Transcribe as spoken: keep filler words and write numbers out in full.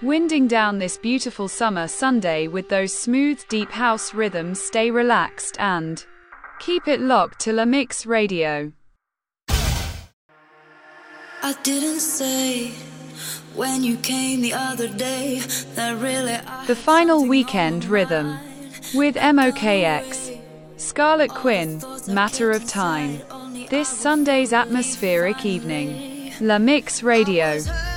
Winding down this beautiful summer Sunday with those smooth, deep house rhythms. Stay relaxed and keep it locked to La Mix Radio. I didn't say when you came the other day that really I The Final Weekend Rhythm with M O K X, Scarlet Quinn, Matter of Time. This Sunday's atmospheric evening. La Mix Radio.